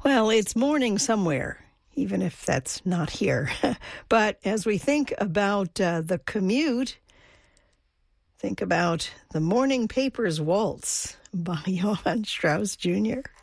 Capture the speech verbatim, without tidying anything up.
Well, it's morning somewhere, even if that's not here. But as we think about uh, the commute, think about the Morning Papers Waltz by Johann Strauss Junior